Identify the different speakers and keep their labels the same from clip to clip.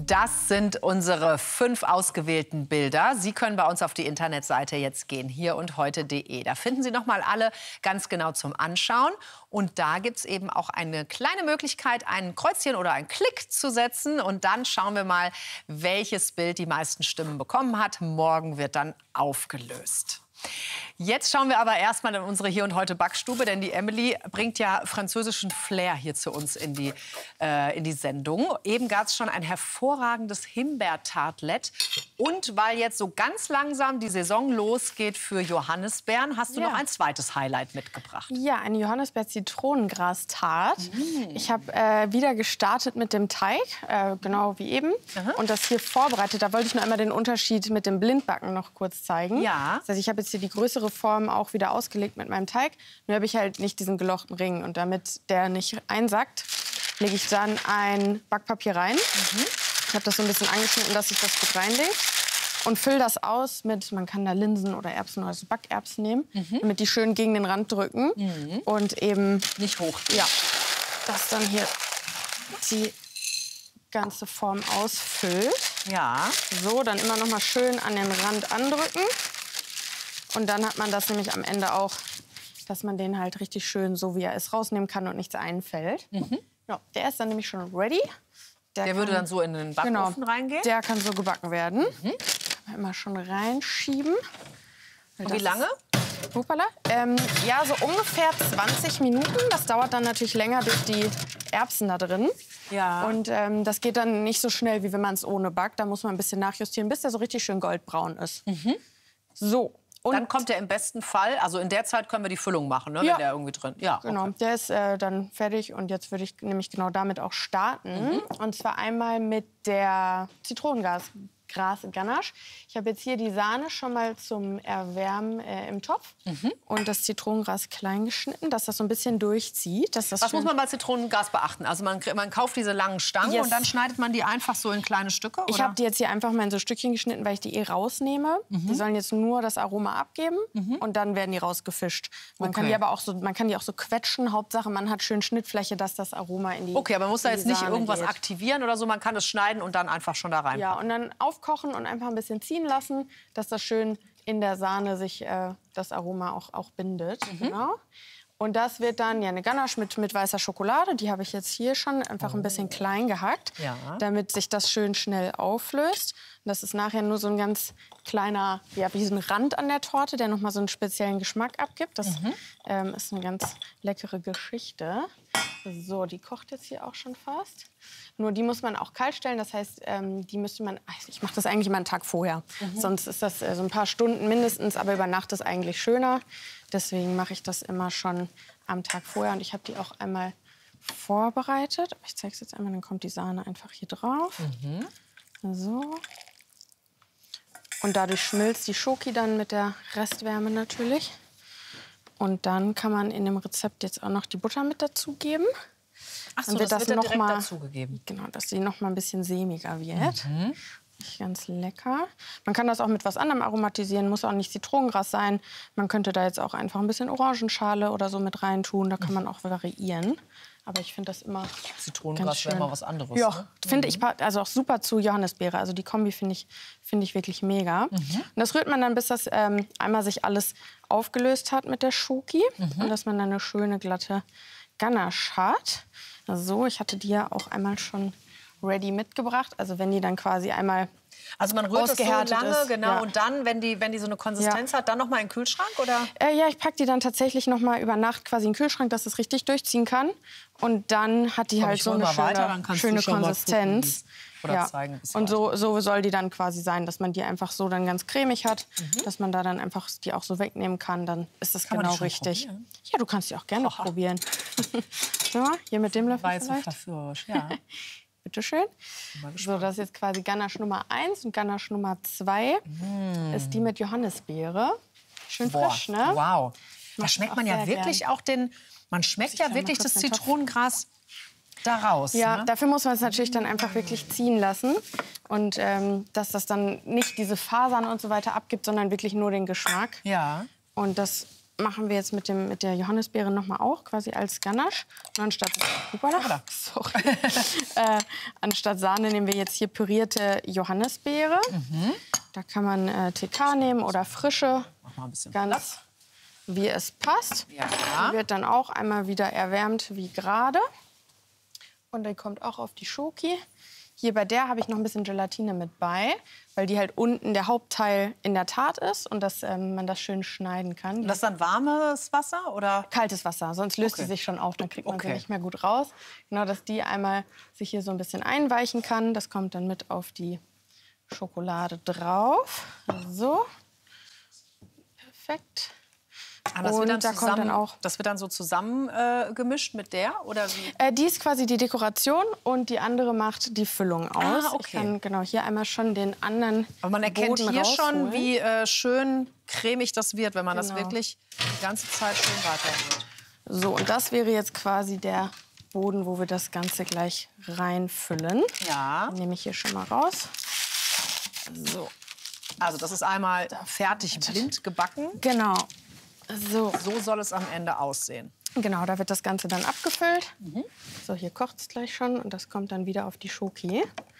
Speaker 1: Das sind unsere 5 ausgewählten Bilder. Sie können bei uns auf die Internetseite jetzt gehen, hierundheute.de. Da finden Sie noch mal alle ganz genau zum Anschauen. Und da gibt es eben auch eine kleine Möglichkeit, ein Kreuzchen oder einen Klick zu setzen. Und dann schauen wir mal, welches Bild die meisten Stimmen bekommen hat. Morgen wird dann aufgelöst. Jetzt schauen wir aber erstmal in unsere Hier und Heute Backstube, denn die Emily bringt ja französischen Flair hier zu uns in die Sendung. Eben gab es schon ein hervorragendes Himbeertartlet. Und weil jetzt so ganz langsam die Saison losgeht für Johannisbeeren, hast du noch ein zweites Highlight mitgebracht.
Speaker 2: Ja, eine Johannisbeer-Zitronengras-Tart. Ich habe wieder gestartet mit dem Teig, genau wie eben. Und das hier vorbereitet. Da wollte ich nur einmal den Unterschied mit dem Blindbacken noch kurz zeigen.
Speaker 1: Ja.
Speaker 2: Das heißt, ich habe jetzt hier die größere Form auch wieder ausgelegt mit meinem Teig. Nur habe ich halt nicht diesen gelochten Ring. Und damit der nicht einsackt, lege ich dann ein Backpapier rein. Ich habe das so ein bisschen angeschnitten, dass sich das gut reinlegt. Und fülle das aus mit, man kann da Linsen oder Erbsen oder so Backerbsen nehmen, damit die schön gegen den Rand drücken. Und eben
Speaker 1: nicht hoch.
Speaker 2: Ja, dass dann hier die ganze Form ausfüllt.
Speaker 1: Ja.
Speaker 2: So, dann immer noch mal schön an den Rand andrücken. Und dann hat man das nämlich am Ende auch, dass man den halt richtig schön, so wie er ist, rausnehmen kann und nichts einfällt. Ja, der ist dann nämlich schon ready.
Speaker 1: Der würde dann so in den Backofen reingehen?
Speaker 2: Der kann so gebacken werden. Immer schon reinschieben.
Speaker 1: Und wie lange?
Speaker 2: Hoppala. Ja, so ungefähr 20 Minuten. Das dauert dann natürlich länger durch die Erbsen da drin.
Speaker 1: Ja.
Speaker 2: Und das geht dann nicht so schnell, wie wenn man es ohne backt. Da muss man ein bisschen nachjustieren, bis der so richtig schön goldbraun ist. So. Und
Speaker 1: dann kommt er im besten Fall, also in der Zeit können wir die Füllung machen, ne, wenn der irgendwie drin ist. Ja,
Speaker 2: genau, der ist dann fertig und jetzt würde ich nämlich genau damit auch starten. Und zwar einmal mit der Zitronengras-Ganache. Ich habe jetzt hier die Sahne schon mal zum Erwärmen im Topf und das Zitronengras klein geschnitten, dass das so ein bisschen durchzieht. Dass das
Speaker 1: Was muss man bei Zitronengras beachten? Also man kauft diese langen Stangen und dann schneidet man die einfach so in kleine Stücke? Oder?
Speaker 2: Ich habe die jetzt hier einfach mal in so Stückchen geschnitten, weil ich die rausnehme. Die sollen jetzt nur das Aroma abgeben und dann werden die rausgefischt. Man kann die aber auch so, man kann die auch so quetschen. Hauptsache, man hat schön Schnittfläche, dass das Aroma in die
Speaker 1: Okay, aber man muss da jetzt nicht irgendwas
Speaker 2: geht.
Speaker 1: aktivieren oder so. Man kann es schneiden und dann einfach schon da rein.
Speaker 2: Ja, und dann aufkochen und einfach ein bisschen ziehen lassen, dass das schön in der Sahne sich das Aroma auch bindet. Genau. Und das wird dann eine Ganache mit weißer Schokolade. Die habe ich jetzt hier schon einfach ein bisschen klein gehackt, damit sich das schön schnell auflöst. Und das ist nachher nur so ein ganz kleiner, wie so ein Rand an der Torte, der noch mal so einen speziellen Geschmack abgibt. Das ist eine ganz leckere Geschichte. So, die kocht jetzt hier auch schon fast. Nur die muss man auch kalt stellen. Das heißt, die müsste man. Also ich mache das eigentlich immer einen Tag vorher. Sonst ist das so ein paar Stunden mindestens. Aber über Nacht ist eigentlich schöner. Deswegen mache ich das immer schon am Tag vorher. Und ich habe die auch einmal vorbereitet. Ich zeige es jetzt einmal. Dann kommt die Sahne einfach hier drauf. So. Und dadurch schmilzt die Schoki dann mit der Restwärme natürlich. Und dann kann man in dem Rezept jetzt auch noch die Butter mit dazugeben.
Speaker 1: Ach so, das wird dann direkt dazugegeben.
Speaker 2: Genau, dass sie noch mal ein bisschen sämiger wird. Ganz lecker. Man kann das auch mit was anderem aromatisieren, muss auch nicht Zitronengras sein. Man könnte da jetzt auch einfach ein bisschen Orangenschale oder so mit reintun. Da kann man auch variieren. Aber ich finde das immer
Speaker 1: Zitronengras wäre mal was anderes.
Speaker 2: Ja,
Speaker 1: ne?
Speaker 2: finde ich also auch super zu Johannisbeere. Also die Kombi finde ich wirklich mega. Und das rührt man dann, bis das einmal sich alles aufgelöst hat mit der Schoki. Und dass man dann eine schöne, glatte Ganache hat. So, ich hatte die ja auch einmal schon ready mitgebracht. Also wenn die dann quasi einmal
Speaker 1: also man rührt das so lange,
Speaker 2: ist,
Speaker 1: genau. Und dann, wenn die so eine Konsistenz hat, dann noch mal in den Kühlschrank, oder?
Speaker 2: Ja, ich packe die dann tatsächlich noch mal über Nacht quasi in den Kühlschrank, dass es richtig durchziehen kann. Und dann hat die halt so eine schöne Konsistenz.
Speaker 1: Oder zeigen,
Speaker 2: und so soll die dann quasi sein, dass man die einfach so dann ganz cremig hat, dass man da dann einfach die auch so wegnehmen kann. Dann ist das genau richtig. Ja, du kannst die auch gerne probieren. So, hier mit dem Löffel
Speaker 1: War jetzt so
Speaker 2: vielleicht.
Speaker 1: verführerisch, ja.
Speaker 2: Bitte schön. So, das ist jetzt quasi Ganache Nummer 1 und Ganache Nummer 2 ist die mit Johannisbeere. Schön frisch, ne?
Speaker 1: Wow. Da schmeckt man ja wirklich auch man schmeckt ja wirklich das Zitronengras daraus.
Speaker 2: Ja,
Speaker 1: ne?
Speaker 2: dafür muss man es natürlich dann einfach wirklich ziehen lassen. Und dass das dann nicht diese Fasern und so weiter abgibt, sondern wirklich nur den Geschmack.
Speaker 1: Ja.
Speaker 2: Und das machen wir jetzt mit der Johannisbeere noch mal auch quasi als Ganache. Und anstatt Sahne nehmen wir jetzt hier pürierte Johannisbeere. Da kann man TK nehmen oder frische,
Speaker 1: Mach mal ein bisschen
Speaker 2: ganz
Speaker 1: Platz.
Speaker 2: wie es passt.
Speaker 1: Ja.
Speaker 2: Die wird dann auch einmal wieder erwärmt wie gerade. Und die kommt auch auf die Schoki. Hier bei der habe ich noch ein bisschen Gelatine mit bei, weil die halt unten der Hauptteil in der Tat ist und dass man das schön schneiden kann.
Speaker 1: Und das ist dann warmes Wasser oder?
Speaker 2: Kaltes Wasser, sonst löst
Speaker 1: Okay.
Speaker 2: die sich schon auf, dann kriegt man sie
Speaker 1: Okay.
Speaker 2: nicht mehr gut raus. Genau, dass die einmal sich hier so ein bisschen einweichen kann. Das kommt dann mit auf die Schokolade drauf. So. Perfekt.
Speaker 1: Ah, das wird
Speaker 2: Und
Speaker 1: dann
Speaker 2: da kommt dann auch.
Speaker 1: das wird dann so zusammen gemischt mit der oder wie?
Speaker 2: Die ist quasi die Dekoration und die andere macht die Füllung aus.
Speaker 1: okay.
Speaker 2: Ich kann genau hier einmal schon den anderen
Speaker 1: Aber man erkennt
Speaker 2: Boden
Speaker 1: hier schon,
Speaker 2: rausholen.
Speaker 1: wie schön cremig das wird, wenn man das
Speaker 2: Genau.
Speaker 1: wirklich die ganze Zeit schön weiterrührt.
Speaker 2: So, und das wäre jetzt quasi der Boden, wo wir das Ganze gleich reinfüllen.
Speaker 1: Ja.
Speaker 2: Den nehme ich hier schon mal raus. So,
Speaker 1: Also das ist einmal fertig blind gebacken.
Speaker 2: genau. So,
Speaker 1: So soll es am Ende aussehen.
Speaker 2: genau, da wird das Ganze dann abgefüllt. So, hier kocht es gleich schon und das kommt dann wieder auf die Schoki.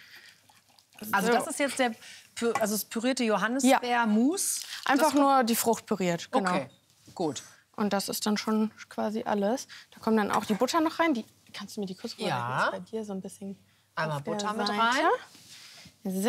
Speaker 1: Also
Speaker 2: So.
Speaker 1: das ist jetzt das pürierte Johannisbeer-Mousse.
Speaker 2: Einfach nur die Frucht püriert, genau.
Speaker 1: Okay, gut.
Speaker 2: Und das ist dann schon quasi alles. Da kommt dann auch die Butter noch rein. Kannst du mir die kurz vorreichen?
Speaker 1: Ja.
Speaker 2: Ist bei dir so ein bisschen
Speaker 1: Einmal
Speaker 2: auf der
Speaker 1: Butter mit
Speaker 2: Seite.
Speaker 1: rein.
Speaker 2: So.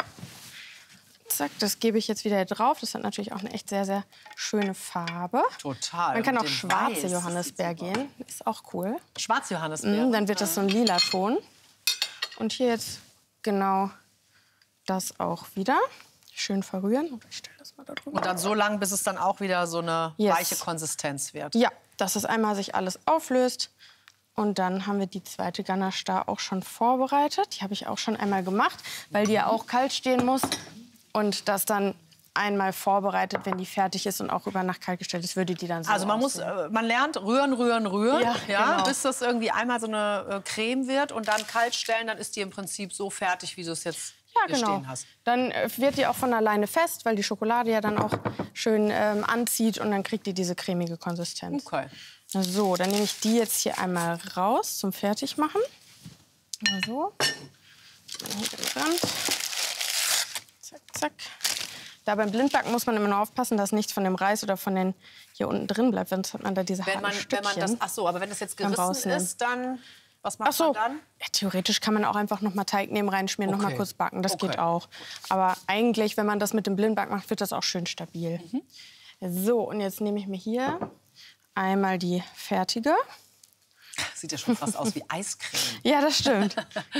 Speaker 2: Zack, das gebe ich jetzt wieder drauf. Das hat natürlich auch eine echt sehr, sehr schöne Farbe.
Speaker 1: Total.
Speaker 2: Man kann
Speaker 1: Mit
Speaker 2: auch
Speaker 1: dem
Speaker 2: schwarze
Speaker 1: Weiß, das
Speaker 2: Johannisbeer
Speaker 1: sieht super
Speaker 2: gehen. Ist auch cool.
Speaker 1: Schwarz-Johannisbeere.
Speaker 2: Dann wird das so ein lila Ton. Und hier jetzt genau das auch wieder. Schön verrühren. Ich stelle das mal da drüber.
Speaker 1: Und dann so lang, bis es dann auch wieder so eine
Speaker 2: Yes.
Speaker 1: weiche Konsistenz wird.
Speaker 2: Ja, dass es einmal sich alles auflöst. Und dann haben wir die zweite Ganache da auch schon vorbereitet. Die habe ich auch schon einmal gemacht, weil die ja auch kalt stehen muss. Und das dann einmal vorbereitet, wenn die fertig ist und auch über Nacht kalt gestellt ist, würde die dann so
Speaker 1: Also man muss,
Speaker 2: aussehen.
Speaker 1: man lernt rühren,
Speaker 2: Ja, genau.
Speaker 1: bis das irgendwie einmal so eine Creme wird und dann kalt stellen, dann ist die im Prinzip so fertig, wie du es jetzt
Speaker 2: Ja,
Speaker 1: hier
Speaker 2: genau.
Speaker 1: stehen hast.
Speaker 2: Dann wird die auch von alleine fest, weil die Schokolade ja dann auch schön anzieht und dann kriegt die diese cremige Konsistenz.
Speaker 1: Okay.
Speaker 2: So, dann nehme ich die jetzt hier einmal raus zum Fertigmachen. Mal so. Dann hier den Rand. Zack, zack. Da beim Blindbacken muss man immer nur aufpassen, dass nichts von dem Reis oder von den hier unten drin bleibt, sonst hat man da diese harten
Speaker 1: Wenn
Speaker 2: Stückchen.
Speaker 1: man das, ach so, aber wenn das jetzt
Speaker 2: beim
Speaker 1: gerissen
Speaker 2: Rausnehmen.
Speaker 1: ist, dann was macht
Speaker 2: Ach so,
Speaker 1: man dann?
Speaker 2: ja, theoretisch kann man auch einfach noch mal Teig nehmen, reinschmieren, noch mal
Speaker 1: Okay.
Speaker 2: kurz backen. Das
Speaker 1: Okay.
Speaker 2: geht auch. Aber eigentlich, wenn man das mit dem Blindback macht, wird das auch schön stabil. So, und jetzt nehme ich mir hier einmal die fertige.
Speaker 1: Sieht ja schon fast aus wie Eiscreme.
Speaker 2: Ja, das stimmt.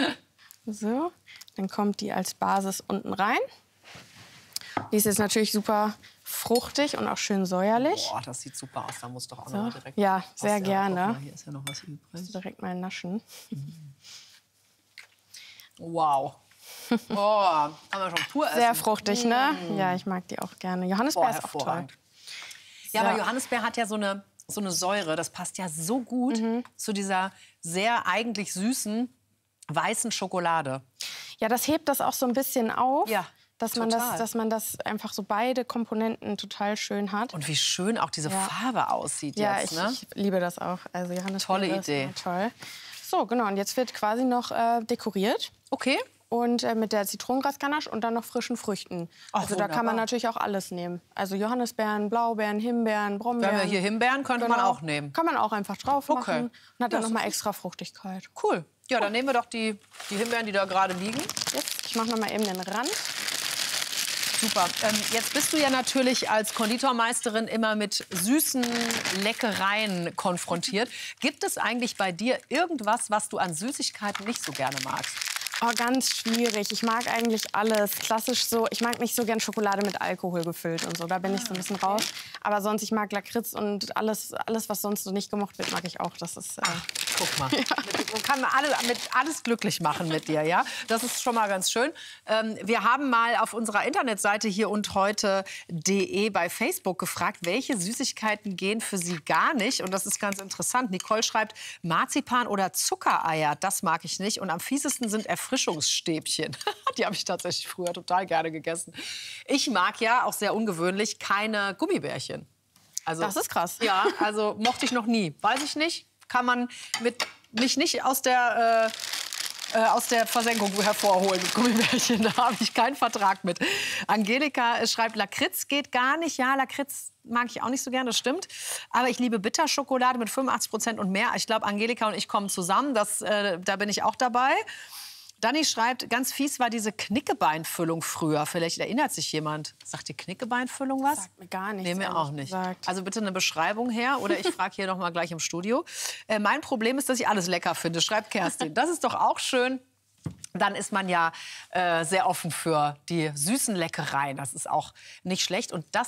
Speaker 2: So, dann kommt die als Basis unten rein. Die ist jetzt natürlich super fruchtig und auch schön säuerlich.
Speaker 1: Boah, das sieht super aus. Da muss doch auch noch mal direkt.
Speaker 2: Ja, sehr
Speaker 1: Guck
Speaker 2: gerne.
Speaker 1: mal, hier ist ja noch was übrig.
Speaker 2: Direkt mal naschen.
Speaker 1: Wow. Oh, haben wir schon pur essen.
Speaker 2: Sehr fruchtig, ne? Ja, ich mag die auch gerne. Johannisbeer
Speaker 1: Boah,
Speaker 2: ist auch toll.
Speaker 1: hervorragend. Ja,
Speaker 2: So.
Speaker 1: aber Johannisbeer hat ja so eine Säure. Das passt ja so gut
Speaker 2: Mhm.
Speaker 1: zu dieser sehr eigentlich süßen weißen Schokolade.
Speaker 2: Ja, das hebt das auch so ein bisschen auf.
Speaker 1: Ja,
Speaker 2: dass man das einfach so beide Komponenten total schön hat.
Speaker 1: Und wie schön auch diese
Speaker 2: Ja.
Speaker 1: Farbe aussieht
Speaker 2: Ja,
Speaker 1: jetzt. Ne?
Speaker 2: ich liebe das auch. Also Johannisbeere
Speaker 1: Tolle
Speaker 2: ist
Speaker 1: Idee.
Speaker 2: immer toll. So, genau. Und jetzt wird quasi noch dekoriert.
Speaker 1: Okay.
Speaker 2: Und mit der Zitronengrasganache und dann noch frischen Früchten.
Speaker 1: Ach,
Speaker 2: Also da kann man
Speaker 1: wunderbar.
Speaker 2: natürlich auch alles nehmen. Also Johannisbeeren, Blaubeeren, Himbeeren,
Speaker 1: Wir
Speaker 2: Brombeeren.
Speaker 1: haben ja hier Himbeeren, könnte man
Speaker 2: Genau.
Speaker 1: auch nehmen.
Speaker 2: Kann man auch einfach drauf machen.
Speaker 1: Okay.
Speaker 2: Und hat dann
Speaker 1: Ja,
Speaker 2: noch mal extra Fruchtigkeit.
Speaker 1: Cool. Ja, dann nehmen wir doch die Himbeeren, die da gerade liegen.
Speaker 2: Jetzt, ich mache noch mal eben den Rand.
Speaker 1: Super. Jetzt bist du ja natürlich als Konditormeisterin immer mit süßen Leckereien konfrontiert. Gibt es eigentlich bei dir irgendwas, was du an Süßigkeiten nicht so gerne magst?
Speaker 2: Oh, ganz schwierig. Ich mag eigentlich alles. Klassisch so. Ich mag nicht so gern Schokolade mit Alkohol gefüllt und so. Da bin ich so ein bisschen raus. Aber sonst, ich mag Lakritz und alles, was sonst so nicht gemocht wird, mag ich auch. Das ist.
Speaker 1: Guck mal. Man kann alles glücklich machen mit dir, ja? Das ist schon mal ganz schön. Wir haben mal auf unserer Internetseite hier und heute.de bei Facebook gefragt, welche Süßigkeiten gehen für Sie gar nicht. Und das ist ganz interessant. Nicole schreibt, Marzipan oder Zuckereier, das mag ich nicht. Und am fiesesten sind Erfrischungsstäbchen. Die habe ich tatsächlich früher total gerne gegessen. Ich mag ja, auch sehr ungewöhnlich, keine Gummibärchen. Also,
Speaker 2: Das ist krass.
Speaker 1: Ja, also mochte ich noch nie. Weiß ich nicht. Kann man mich nicht aus der Versenkung hervorholen mit Gummibärchen. Da habe ich keinen Vertrag mit. Angelika schreibt, Lakritz geht gar nicht. Ja, Lakritz mag ich auch nicht so gerne, das stimmt. Aber ich liebe Bitterschokolade mit 85% und mehr. Ich glaube, Angelika und ich kommen zusammen. Da bin ich auch dabei. Dani schreibt, ganz fies war diese Knickebeinfüllung früher. Vielleicht erinnert sich jemand. Sagt die Knickebeinfüllung was?
Speaker 2: Sagt mir gar nichts.
Speaker 1: Nee, mir auch nicht.
Speaker 2: Gesagt.
Speaker 1: Also bitte eine Beschreibung her oder ich frage hier noch mal gleich im Studio. Mein Problem ist, dass ich alles lecker finde, schreibt Kerstin. Das ist doch auch schön. Dann ist man ja sehr offen für die süßen Leckereien. Das ist auch nicht schlecht. Und das